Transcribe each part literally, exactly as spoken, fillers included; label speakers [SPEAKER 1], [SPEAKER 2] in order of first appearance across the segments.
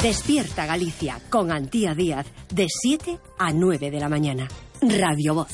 [SPEAKER 1] Despierta Galicia con Antía Díaz de siete a nueve de la mañana. Radio Voz.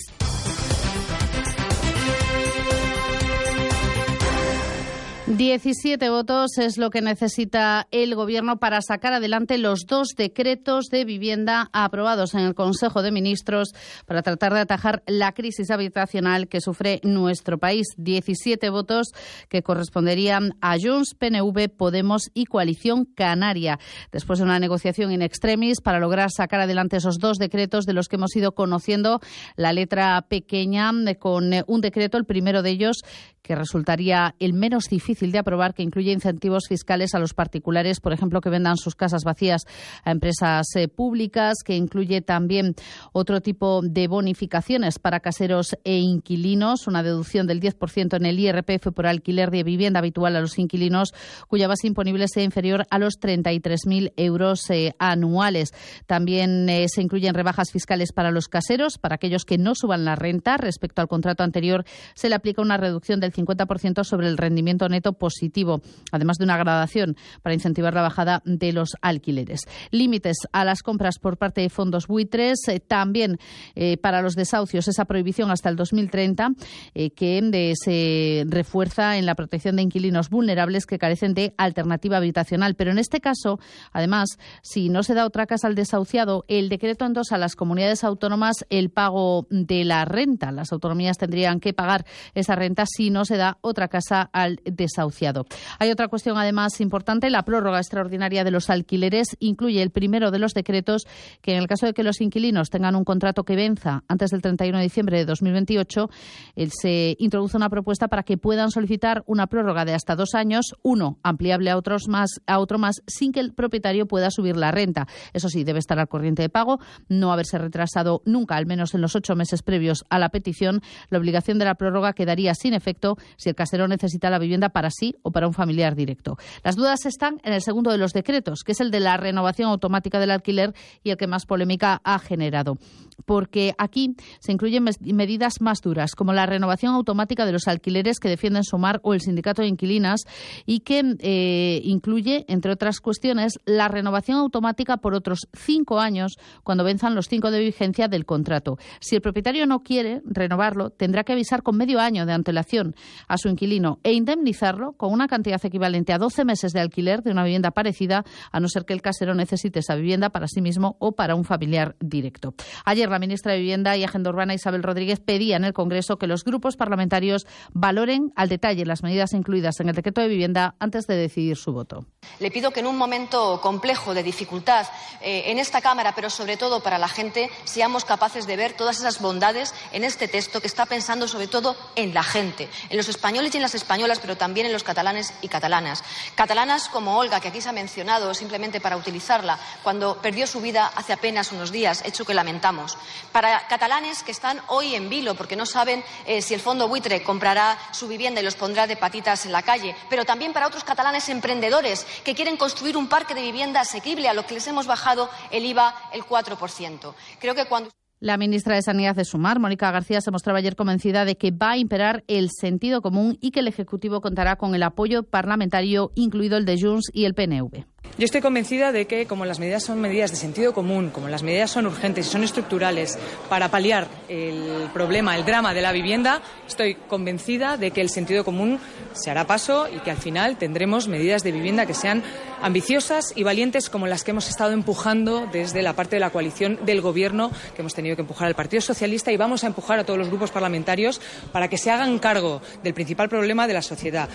[SPEAKER 2] diecisiete votos es lo que necesita el Gobierno para sacar adelante los dos decretos de vivienda aprobados en el Consejo de Ministros para tratar de atajar la crisis habitacional que sufre nuestro país. diecisiete votos que corresponderían a Junts, P N V, Podemos y Coalición Canaria. Después de una negociación in extremis para lograr sacar adelante esos dos decretos de los que hemos ido conociendo la letra pequeña, con un decreto, el primero de ellos, que resultaría el menos difícil de aprobar, que incluye incentivos fiscales a los particulares, por ejemplo, que vendan sus casas vacías a empresas eh, públicas, que incluye también otro tipo de bonificaciones para caseros e inquilinos, una deducción del diez por ciento en el I R P F por alquiler de vivienda habitual a los inquilinos, cuya base imponible sea inferior a los treinta y tres mil euros eh, anuales. También eh, se incluyen rebajas fiscales para los caseros, para aquellos que no suban la renta. Respecto al contrato anterior, se le aplica una reducción del cincuenta por ciento sobre el rendimiento neto positivo, además de una gradación para incentivar la bajada de los alquileres. Límites a las compras por parte de fondos buitres, eh, también eh, para los desahucios, esa prohibición hasta el dos mil treinta, eh, que de, se refuerza en la protección de inquilinos vulnerables que carecen de alternativa habitacional. Pero en este caso, además, si no se da otra casa al desahuciado, el decreto endosa a las comunidades autónomas el pago de la renta. Las autonomías tendrían que pagar esa renta si no se da otra casa al desahuciado. Hay otra cuestión además importante, la prórroga extraordinaria de los alquileres. Incluye el primero de los decretos que en el caso de que los inquilinos tengan un contrato que venza antes del treinta y uno de diciembre de dos mil veintiocho, él se introduce una propuesta para que puedan solicitar una prórroga de hasta dos años, uno ampliable a otros más, a otro más, sin que el propietario pueda subir la renta. Eso sí, debe estar al corriente de pago, no haberse retrasado nunca, al menos en los ocho meses previos a la petición. La obligación de la prórroga quedaría sin efecto si el casero necesita la vivienda para sí o para un familiar directo. Las dudas están en el segundo de los decretos, que es el de la renovación automática del alquiler y el que más polémica ha generado. Porque aquí se incluyen medidas más duras, como la renovación automática de los alquileres que defienden Sumar o el Sindicato de Inquilinas, y que eh, incluye, entre otras cuestiones, la renovación automática por otros cinco años cuando venzan los cinco de vigencia del contrato. Si el propietario no quiere renovarlo, tendrá que avisar con medio año de antelación a su inquilino e indemnizarlo con una cantidad equivalente a doce meses de alquiler de una vivienda parecida, a no ser que el casero necesite esa vivienda para sí mismo o para un familiar directo. Ayer la ministra de Vivienda y Agenda Urbana, Isabel Rodríguez, pedía en el Congreso que los grupos parlamentarios valoren al detalle las medidas incluidas en el decreto de vivienda antes de decidir su voto.
[SPEAKER 3] Le pido que en un momento complejo de dificultad eh, en esta Cámara, pero sobre todo para la gente, seamos capaces de ver todas esas bondades en este texto que está pensando sobre todo en la gente, en los españoles y en las españolas, pero también en los catalanes y catalanas. Catalanas como Olga, que aquí se ha mencionado simplemente para utilizarla, cuando perdió su vida hace apenas unos días, hecho que lamentamos. Para catalanes que están hoy en vilo porque no saben eh, si el fondo buitre comprará su vivienda y los pondrá de patitas en la calle, pero también para otros catalanes emprendedores que quieren construir un parque de vivienda asequible a lo que les hemos bajado el I V A el cuatro por ciento. Creo que cuando...
[SPEAKER 2] La ministra de Sanidad de Sumar, Mónica García, se mostraba ayer convencida de que va a imperar el sentido común y que el Ejecutivo contará con el apoyo parlamentario, incluido el de Junts y el P N V.
[SPEAKER 4] Yo estoy convencida de que, como las medidas son medidas de sentido común, como las medidas son urgentes y son estructurales para paliar el problema, el drama de la vivienda, estoy convencida de que el sentido común se hará paso y que al final tendremos medidas de vivienda que sean ambiciosas y valientes como las que hemos estado empujando desde la parte de la coalición del Gobierno, que hemos tenido que empujar al Partido Socialista, y vamos a empujar a todos los grupos parlamentarios para que se hagan cargo del principal problema de la sociedad.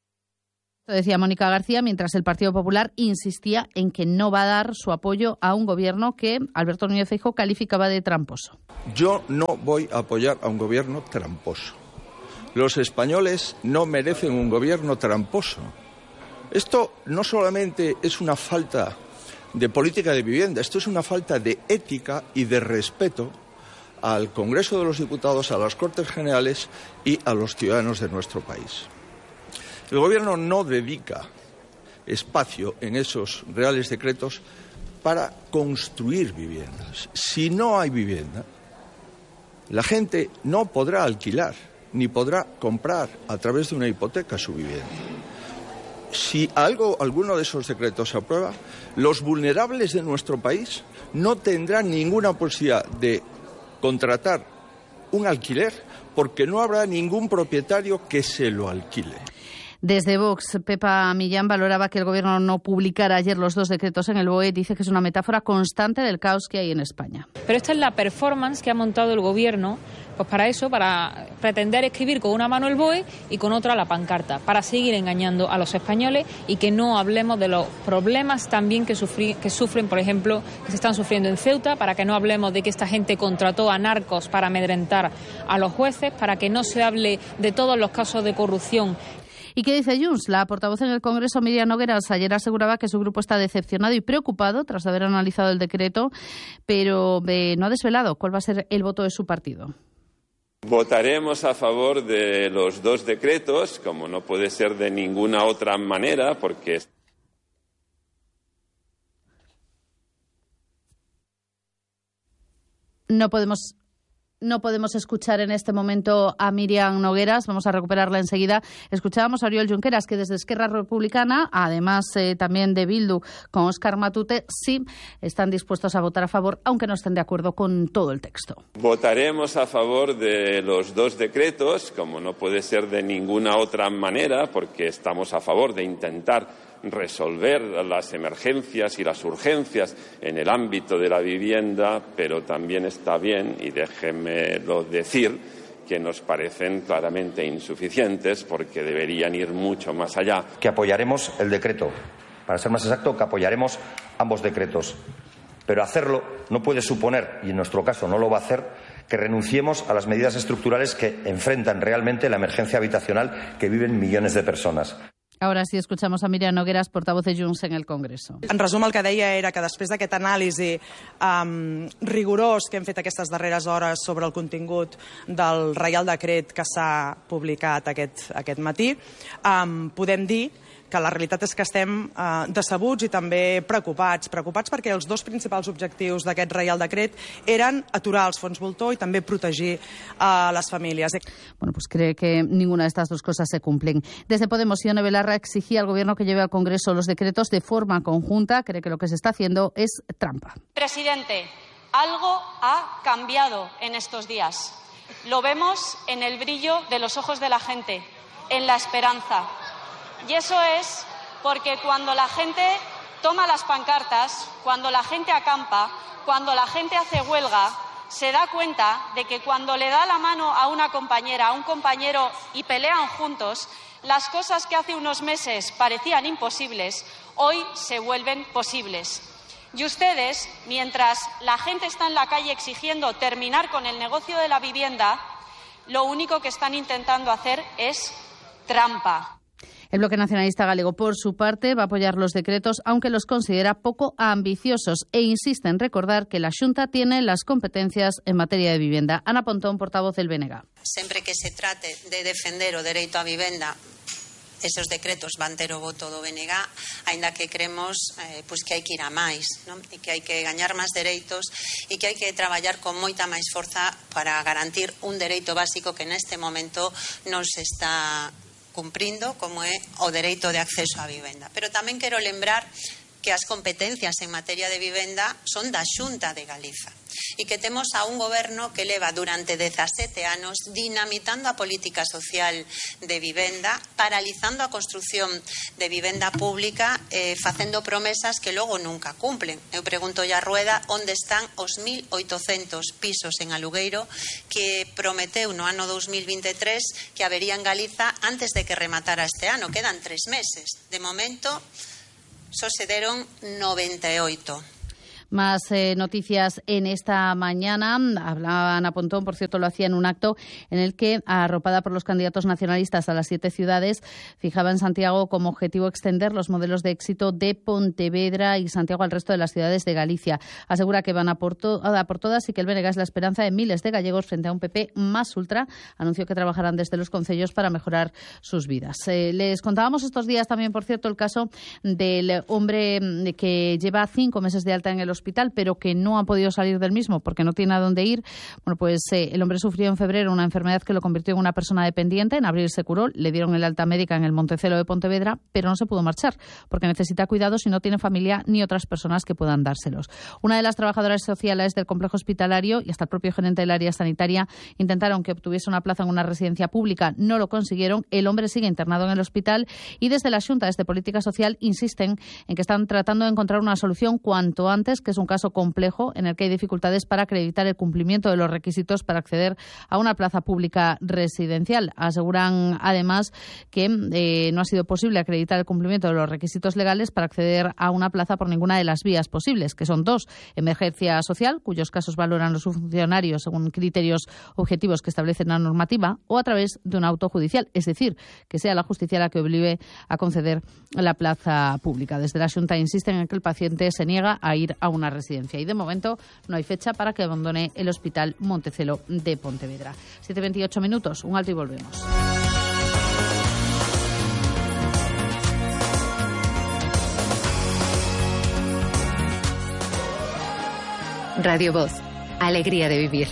[SPEAKER 2] Decía Mónica García, mientras el Partido Popular insistía en que no va a dar su apoyo a un gobierno que Alberto Núñez Feijóo calificaba de tramposo.
[SPEAKER 5] Yo no voy a apoyar a un gobierno tramposo. Los españoles no merecen un gobierno tramposo. Esto no solamente es una falta de política de vivienda, esto es una falta de ética y de respeto al Congreso de los Diputados, a las Cortes Generales y a los ciudadanos de nuestro país. El Gobierno no dedica espacio en esos reales decretos para construir viviendas. Si no hay vivienda, la gente no podrá alquilar ni podrá comprar a través de una hipoteca su vivienda. si algo, alguno de esos decretos se aprueba, los vulnerables de nuestro país no tendrán ninguna posibilidad de contratar un alquiler porque no habrá ningún propietario que se lo alquile.
[SPEAKER 2] Desde Vox, Pepa Millán valoraba que el Gobierno no publicara ayer los dos decretos en el B O E. Dice que es una metáfora constante del caos que hay en España.
[SPEAKER 6] Pero esta es la performance que ha montado el Gobierno, pues para eso, para pretender escribir con una mano el B O E y con otra la pancarta, para seguir engañando a los españoles y que no hablemos de los problemas también que, sufri, que sufren, por ejemplo, que se están sufriendo en Ceuta, para que no hablemos de que esta gente contrató a narcos para amedrentar a los jueces, para que no se hable de todos los casos de corrupción.
[SPEAKER 2] ¿Y qué dice Junts? La portavoz en el Congreso, Miriam Nogueras, ayer aseguraba que su grupo está decepcionado y preocupado tras haber analizado el decreto, pero eh, no ha desvelado cuál va a ser el voto de su partido.
[SPEAKER 7] Votaremos a favor de los dos decretos, como no puede ser de ninguna otra manera, porque...
[SPEAKER 2] No podemos... No podemos escuchar en este momento a Miriam Nogueras, vamos a recuperarla enseguida. Escuchábamos a Oriol Junqueras, que desde Esquerra Republicana, además eh, también de Bildu con Óscar Matute, sí están dispuestos a votar a favor, aunque no estén de acuerdo con todo el texto.
[SPEAKER 7] Votaremos a favor de los dos decretos, como no puede ser de ninguna otra manera, porque estamos a favor de intentar resolver las emergencias y las urgencias en el ámbito de la vivienda, pero también está bien, y déjenmelo decir, que nos parecen claramente insuficientes porque deberían ir mucho más allá.
[SPEAKER 8] Que apoyaremos el decreto, para ser más exacto, que apoyaremos ambos decretos. Pero hacerlo no puede suponer, y en nuestro caso no lo va a hacer, que renunciemos a las medidas estructurales que enfrentan realmente la emergencia habitacional que viven millones de personas.
[SPEAKER 2] Ahora sí escuchamos a Miriam Nogueras, portavoz de Junts en el Congreso.
[SPEAKER 9] En resum, el que deia era que després d'aquest anàlisi um, rigorós que hem fet aquestes darreres hores sobre el contingut del Reial Decret que s'ha publicat aquest, aquest matí, um, podem dir que la realitat és que estem eh, decebuts i també preocupats. Preocupats perquè els dos principals objectius d'aquest Reial Decret eren aturar els fons voltor i també protegir a les famílies.
[SPEAKER 2] Bueno, pues cree que ninguna de estas dos cosas se cumplen. Desde Podemos, Ione Belarra exigía al Gobierno que lleve al Congreso los decretos de forma conjunta. Cree que lo que se está haciendo es trampa.
[SPEAKER 10] Presidente, algo ha cambiado en estos días. Lo vemos en el brillo de los ojos de la gente, en la esperanza. Y eso es porque cuando la gente toma las pancartas, cuando la gente acampa, cuando la gente hace huelga, se da cuenta de que cuando le da la mano a una compañera, a un compañero y pelean juntos, las cosas que hace unos meses parecían imposibles, hoy se vuelven posibles. Y ustedes, mientras la gente está en la calle exigiendo terminar con el negocio de la vivienda, lo único que están intentando hacer es trampa.
[SPEAKER 2] El Bloque Nacionalista Galego, por su parte, va a apoyar los decretos, aunque los considera poco ambiciosos e insiste en recordar que la Xunta tiene las competencias en materia de vivienda. Ana Pontón, portavoz del B N G.
[SPEAKER 11] Sempre que se trate de defender o dereito á vivenda, esos decretos van ter o voto do B N G, aínda que creemos eh, pues que hai que ir a máis, non? E que hai que gañar máis dereitos e que hai que traballar con moita máis forza para garantir un dereito básico que neste momento non se está cumprindo, como é o dereito de acceso á vivenda. Pero tamén quero lembrar que as competencias en materia de vivenda son da Xunta de Galiza e que temos a un goberno que leva durante dezasete anos dinamitando a política social de vivenda, paralizando a construción de vivenda pública, eh, facendo promesas que logo nunca cumplen. Eu pregunto a Rueda onde están os mil oitocentos pisos en alugueiro que prometeu no ano dos mil veintitrés que habería en Galiza antes de que rematara este ano. Quedan tres meses. De momento só se deron noventa e oito.
[SPEAKER 2] Más eh, noticias en esta mañana. Hablaba Ana Pontón, por cierto, lo hacía en un acto en el que, arropada por los candidatos nacionalistas a las siete ciudades, fijaba en Santiago como objetivo extender los modelos de éxito de Pontevedra y Santiago al resto de las ciudades de Galicia. Asegura que van a por, to- a por todas y que el B N G es la esperanza de miles de gallegos frente a un P P más ultra. Anunció que trabajarán desde los concellos para mejorar sus vidas. Eh, les contábamos estos días también, por cierto, el caso del hombre que lleva cinco meses de alta en el hospital, pero que no ha podido salir del mismo porque no tiene a dónde ir. Bueno, pues eh, el hombre sufrió en febrero una enfermedad que lo convirtió en una persona dependiente. En abril se curó, le dieron el alta médica en el Montecelo de Pontevedra, pero no se pudo marchar porque necesita cuidados y no tiene familia ni otras personas que puedan dárselos. Una de las trabajadoras sociales del complejo hospitalario y hasta el propio gerente del área sanitaria intentaron que obtuviese una plaza en una residencia pública, no lo consiguieron. El hombre sigue internado en el hospital y desde la Xunta de Política Social insisten en que están tratando de encontrar una solución cuanto antes, que es un caso complejo en el que hay dificultades para acreditar el cumplimiento de los requisitos para acceder a una plaza pública residencial. Aseguran además que eh, no ha sido posible acreditar el cumplimiento de los requisitos legales para acceder a una plaza por ninguna de las vías posibles, que son dos: emergencia social, cuyos casos valoran los funcionarios según criterios objetivos que establece la normativa, o a través de un auto judicial, es decir, que sea la justicia la que obligue a conceder la plaza pública. Desde la Xunta insisten en que el paciente se niega a ir a una residencia y de momento no hay fecha para que abandone el Hospital Montecelo de Pontevedra. siete veintiocho minutos, un alto y volvemos.
[SPEAKER 12] Radio Voz, alegría de vivir.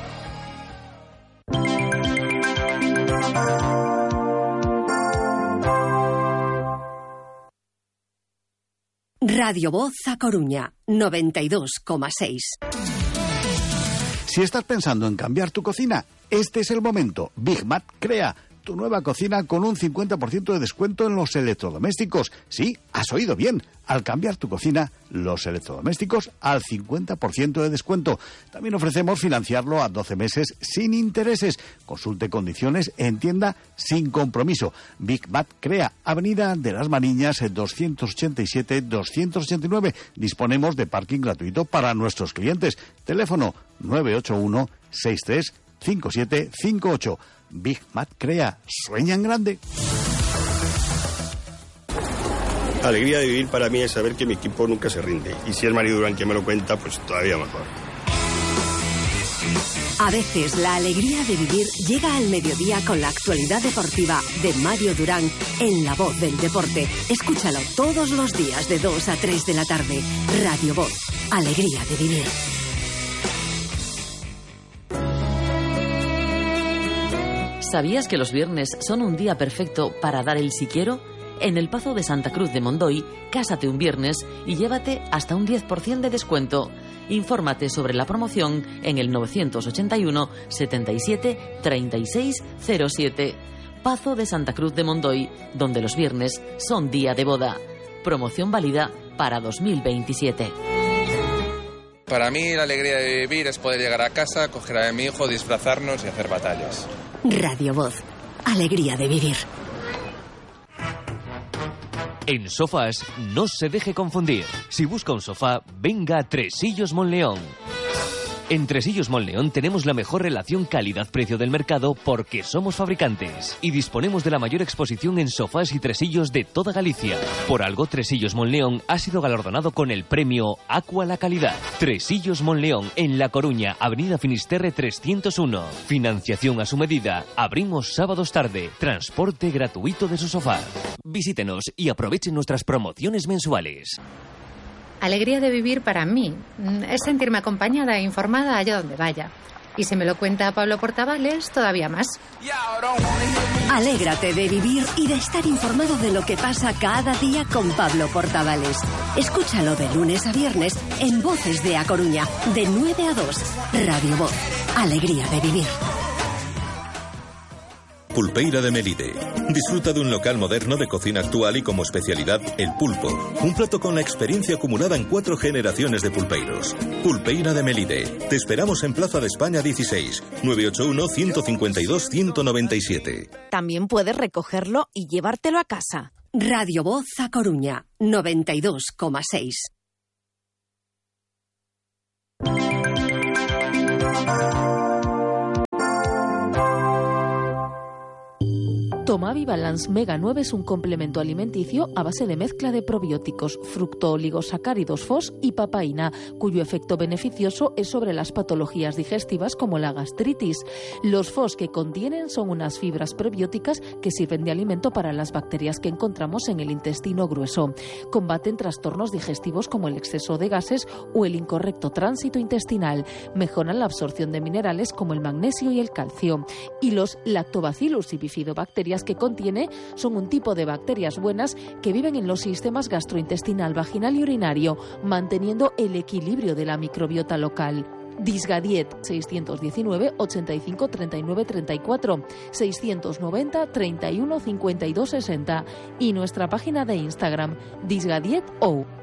[SPEAKER 1] Radio Voz a Coruña, noventa y dos coma seis.
[SPEAKER 13] Si estás pensando en cambiar tu cocina, este es el momento. Big Mat crea tu nueva cocina con un cincuenta por ciento de descuento en los electrodomésticos. Sí, has oído bien. Al cambiar tu cocina, los electrodomésticos al cincuenta por ciento de descuento. También ofrecemos financiarlo a doce meses sin intereses. Consulte condiciones en tienda sin compromiso. Big Mat crea Avenida de las Mariñas doscientos ochenta y siete doscientos ochenta y nueve. Disponemos de parking gratuito para nuestros clientes. Teléfono nueve ocho uno seis tres cinco siete cinco ocho. Big Mat crea. Sueña en grande.
[SPEAKER 14] Alegría de vivir para mí es saber que mi equipo nunca se rinde. Y si es Mario Durán quien me lo cuenta, pues todavía mejor.
[SPEAKER 1] A veces la alegría de vivir llega al mediodía con la actualidad deportiva de Mario Durán en La Voz del Deporte. Escúchalo todos los días de dos a tres de la tarde. Radio Voz. Alegría de vivir.
[SPEAKER 15] ¿Sabías que los viernes son un día perfecto para dar el si quiero? En el Pazo de Santa Cruz de Mondoy, cásate un viernes y llévate hasta un diez por ciento de descuento. Infórmate sobre la promoción en el novecientos ochenta y uno setenta y siete treinta y seis cero siete. Pazo de Santa Cruz de Mondoy, donde los viernes son día de boda. Promoción válida para dos mil veintisiete.
[SPEAKER 16] Para mí la alegría de vivir es poder llegar a casa, coger a mi hijo, disfrazarnos y hacer batallas.
[SPEAKER 1] Radio Voz. Alegría de vivir.
[SPEAKER 17] En sofás, no se deje confundir. Si busca un sofá, venga a Tresillos Monleón. En Tresillos Monleón tenemos la mejor relación calidad-precio del mercado porque somos fabricantes y disponemos de la mayor exposición en sofás y tresillos de toda Galicia. Por algo, Tresillos Monleón ha sido galardonado con el premio Aqua la Calidad. Tresillos Monleón, en La Coruña, Avenida Finisterre trescientos uno. Financiación a su medida. Abrimos sábados tarde. Transporte gratuito de su sofá. Visítenos y aprovechen nuestras promociones mensuales.
[SPEAKER 12] Alegría de vivir para mí es sentirme acompañada e informada allá donde vaya. Y si me lo cuenta Pablo Portavales, todavía más.
[SPEAKER 1] Alégrate de vivir y de estar informado de lo que pasa cada día con Pablo Portavales. Escúchalo de lunes a viernes en Voces de A Coruña, de nueve a dos. Radio Voz. Alegría de vivir.
[SPEAKER 18] Pulpeira de Melide. Disfruta de un local moderno de cocina actual y como especialidad el pulpo. Un plato con la experiencia acumulada en cuatro generaciones de pulpeiros. Pulpeira de Melide. Te esperamos en Plaza de España dieciséis, nueve ocho uno uno cinco dos uno uno nueve siete.
[SPEAKER 19] También puedes recogerlo y llevártelo a casa.
[SPEAKER 1] Radio Voz a Coruña, noventa y dos coma seis.
[SPEAKER 20] Tomavi Balance Mega nueve es un complemento alimenticio a base de mezcla de probióticos, fructooligosacáridos F O S y papaína, cuyo efecto beneficioso es sobre las patologías digestivas como la gastritis. Los F O S que contienen son unas fibras prebióticas que sirven de alimento para las bacterias que encontramos en el intestino grueso. Combaten trastornos digestivos como el exceso de gases o el incorrecto tránsito intestinal. Mejoran la absorción de minerales como el magnesio y el calcio. Y los lactobacillus y bifidobacterias que contiene son un tipo de bacterias buenas que viven en los sistemas gastrointestinal, vaginal y urinario, manteniendo el equilibrio de la microbiota local. Disgadiet seiscientos diecinueve ochenta y cinco treinta y nueve treinta y cuatro, seiscientos noventa treinta y uno cincuenta y dos sesenta y nuestra página de Instagram Disgadiet O.